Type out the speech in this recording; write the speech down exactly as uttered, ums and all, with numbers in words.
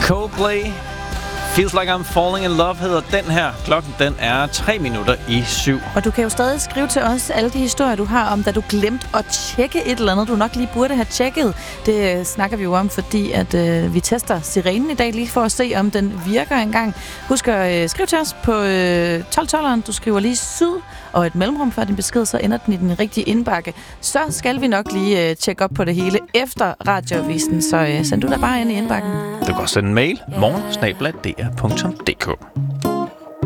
Coldplay. Feels Like I'm Falling in Love hedder den her. Klokken den er tre minutter i syv. Og du kan jo stadig skrive til os alle de historier, du har om, da du glemte at tjekke et eller andet, du nok lige burde have tjekket. Det øh, snakker vi jo om, fordi at øh, vi tester sirenen i dag lige for at se, om den virker engang. Husk at øh, skrive til os på øh, tolv tolveren. Du skriver lige syd og et mellemrum før din besked, så ender den i den rigtige indbakke. Så skal vi nok lige øh, tjekke op på det hele efter radioavisen, så øh, send du dig bare ind i indbakken. Du kan også sende en mail morgen snabel-a d r punktum d k.